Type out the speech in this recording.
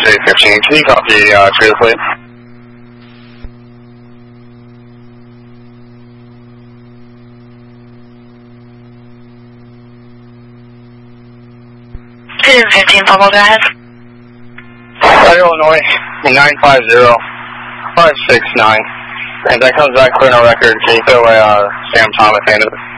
J15. Can you copy trailer plate? J15, Pablo, go ahead. Illinois, 950-569. And that comes back clear on record. Can you throw a Sam Thomas into it?